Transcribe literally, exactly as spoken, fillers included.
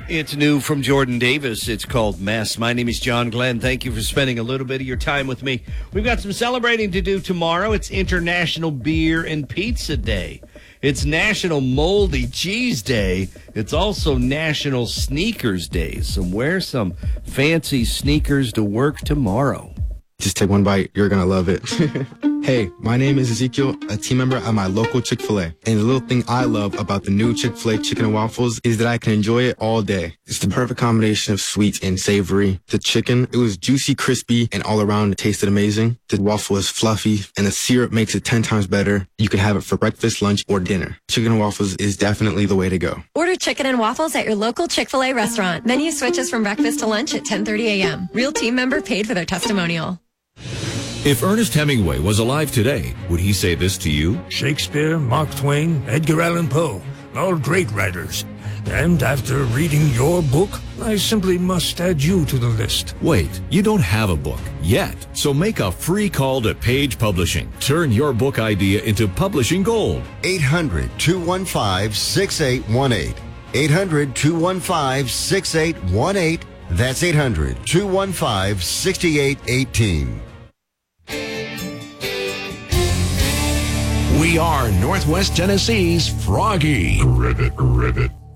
It's new from Jordan Davis. It's called Mess. My name is John Glenn. Thank you for spending a little bit of your time with me. We've got some celebrating to do tomorrow. It's International Beer and Pizza Day. It's National Moldy Cheese Day. It's also National Sneakers Day. So wear some fancy sneakers to work tomorrow. Just take one bite. You're going to love it. Hey, my name is Ezekiel, a team member at my local Chick-fil-A. And the little thing I love about the new Chick-fil-A chicken and waffles is that I can enjoy it all day. It's the perfect combination of sweet and savory. The chicken, it was juicy, crispy, and all around it tasted amazing. The waffle is fluffy, and the syrup makes it ten times better. You can have it for breakfast, lunch, or dinner. Chicken and waffles is definitely the way to go. Order chicken and waffles at your local Chick-fil-A restaurant. Menu switches from breakfast to lunch at ten thirty a.m. Real team member paid for their testimonial. If Ernest Hemingway was alive today, would he say this to you? Shakespeare, Mark Twain, Edgar Allan Poe, all great writers. And after reading your book, I simply must add you to the list. Wait, you don't have a book yet. So make a free call to Page Publishing. Turn your book idea into publishing gold. eight hundred, two one five, six eight one eight. eight hundred, two one five, six eight one eight. That's eight hundred, two one five, six eight one eight. We are Northwest Tennessee's Froggy. Ribbit, ribbit.